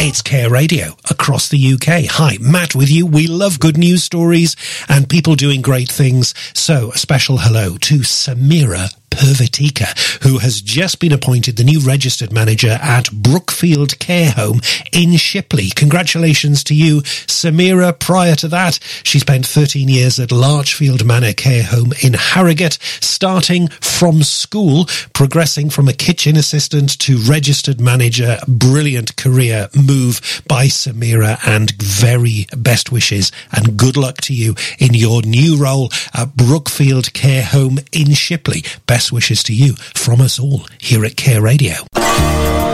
It's Care Radio across the UK. Hi, Matt with you. We love good news stories and people doing great things. So a special hello to Samira Pervitika, who has just been appointed the new registered manager at Brookfield Care Home in Shipley. Congratulations to you, Samira. Prior to that, she spent 13 years at Larchfield Manor Care Home in Harrogate, starting from school, progressing from a kitchen assistant to registered manager. Brilliant career move by Samira, and very best wishes and good luck to you in your new role at Brookfield Care Home in Shipley. Best wishes to you from us all here at Care Radio.